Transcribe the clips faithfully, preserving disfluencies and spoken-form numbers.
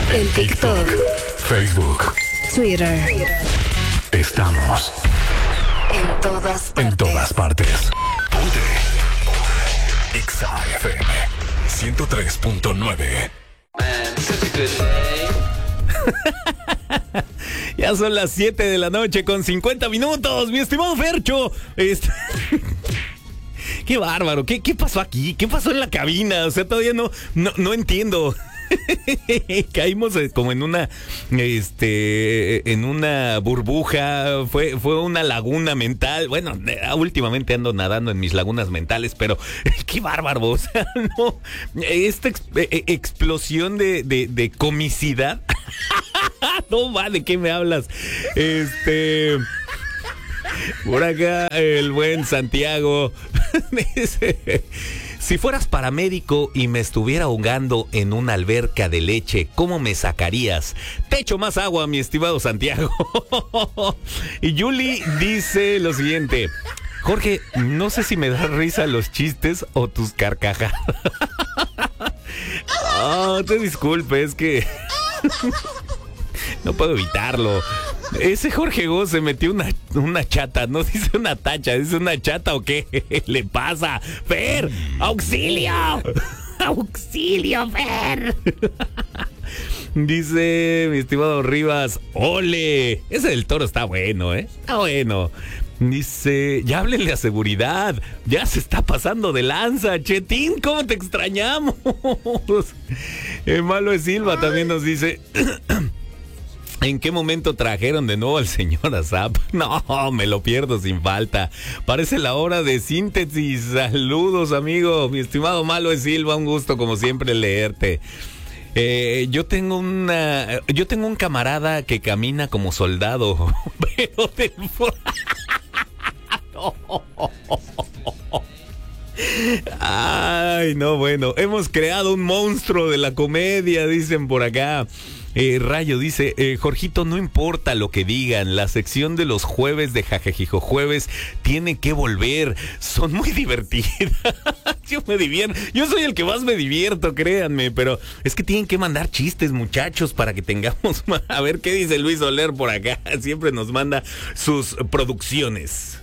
En TikTok, Facebook, Twitter. Estamos En todas partes. en todas partes. Ponte Exa F M ciento tres punto nueve. Ya son las siete de la noche con cincuenta minutos, mi estimado Fercho. Este... Qué bárbaro, ¿Qué, ¿qué pasó aquí? ¿Qué pasó en la cabina? O sea, todavía no, no, no entiendo. Caímos como en una este en una burbuja, fue fue una laguna mental. Bueno, últimamente ando nadando en mis lagunas mentales, pero qué bárbaro, o sea, no, esta ex, explosión de, de, de comicidad. No va, ¿de qué me hablas? Este por acá el buen Santiago dice: si fueras paramédico y me estuviera ahogando en una alberca de leche, ¿cómo me sacarías? Te echo más agua, mi estimado Santiago. Y Yuli dice lo siguiente: Jorge, no sé si me da risa los chistes o tus carcajadas. Oh, te disculpe, es que no puedo evitarlo. Ese Jorge Go se metió una, una chata, no dice una tacha, dice una chata o qué le pasa. Fer, auxilio, auxilio, Fer. Dice mi estimado Rivas: ole, ese del toro está bueno, ¿eh? Está bueno. Dice: ya háblenle a seguridad, ya se está pasando de lanza. Chetín, ¿cómo te extrañamos? El malo de Silva también nos dice: ¿en qué momento trajeron de nuevo al señor Azap? No, me lo pierdo sin falta. Parece la hora de síntesis. Saludos, amigo. Mi estimado Malo de Silva, un gusto como siempre leerte. Eh, yo tengo una, yo tengo un camarada que camina como soldado, pero del no. Ay, no, bueno, hemos creado un monstruo de la comedia, dicen por acá. Eh, Rayo dice: eh, Jorgito, no importa lo que digan, la sección de los jueves de Jajajijo Jueves tiene que volver, son muy divertidas. Yo me divierto, yo soy el que más me divierto, créanme, pero es que tienen que mandar chistes, muchachos, para que tengamos más. A ver qué dice Luis Soler por acá, siempre nos manda sus producciones.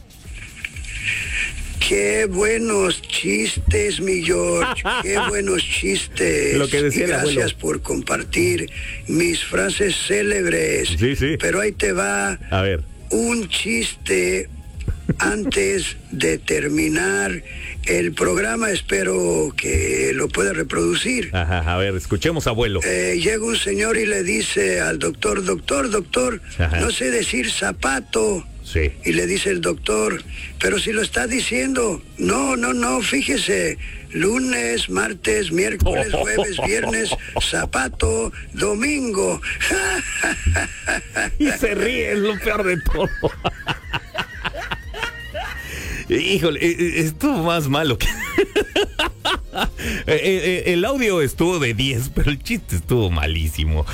Qué buenos chistes, mi George. Qué buenos chistes. Lo que decía y gracias el abuelo. por compartir mis frases célebres. Sí, sí. Pero ahí te va A ver. un chiste antes de terminar el programa. Espero que lo pueda reproducir. Ajá, a ver, escuchemos, abuelo. Eh, llega un señor y le dice al doctor: doctor, doctor, Ajá. no sé decir zapato. Sí. Y le dice el doctor: pero si lo está diciendo. No, no, no, fíjese. Lunes, martes, miércoles, jueves, viernes, zapato, domingo. Y se ríe, es lo peor de todo. Híjole, estuvo más malo que... El audio estuvo de diez, pero el chiste estuvo malísimo.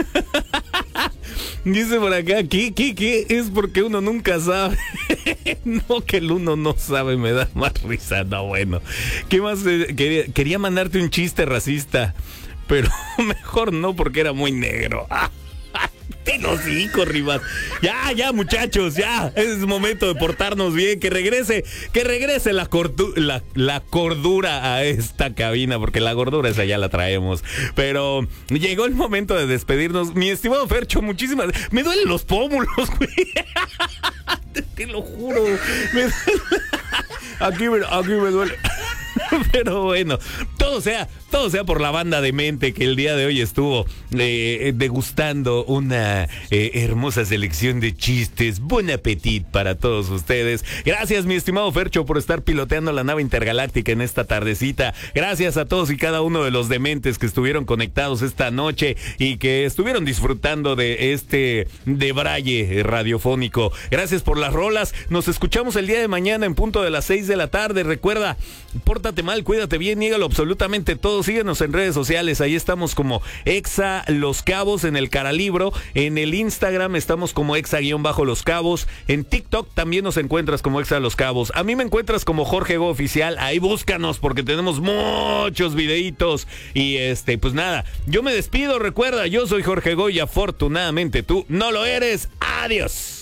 Dice por acá: ¿qué, qué, qué? Es porque uno nunca sabe. No, que el uno no sabe, me da más risa. No, bueno. ¿Qué más? Quería, quería mandarte un chiste racista, pero mejor no, porque era muy negro. Te los hijos, Rivas. Ya, ya, muchachos, ya. Es momento de portarnos bien. Que regrese, que regrese la, cordu- la, la cordura a esta cabina, porque la gordura esa ya la traemos. Pero llegó el momento de despedirnos. Mi estimado Fercho, muchísimas... Me duelen los pómulos, güey. Te lo juro. Me duele... Aquí, me, aquí me duele. Pero bueno, todo sea, todo sea por la banda de mente que el día de hoy estuvo eh, degustando una eh, hermosa selección de chistes. Buen appetit para todos ustedes. Gracias, mi estimado Fercho, por estar piloteando la nave intergaláctica en esta tardecita. Gracias a todos y cada uno de los dementes que estuvieron conectados esta noche y que estuvieron disfrutando de este debraye radiofónico. Gracias por las rolas. Nos escuchamos el día de mañana en punto de las seis de la tarde. Recuerda, pórtate pórtate mal, cuídate bien, niégalo absolutamente todo. Síguenos en redes sociales, ahí estamos como Exa Los Cabos en el Caralibro. En el Instagram estamos como Exa-Los Cabos. En TikTok también nos encuentras como Exa Los Cabos. A mí me encuentras como Jorge Go Oficial. Ahí búscanos porque tenemos muchos videitos. Y este, pues nada, yo me despido. Recuerda, yo soy Jorge Go y afortunadamente tú no lo eres. Adiós.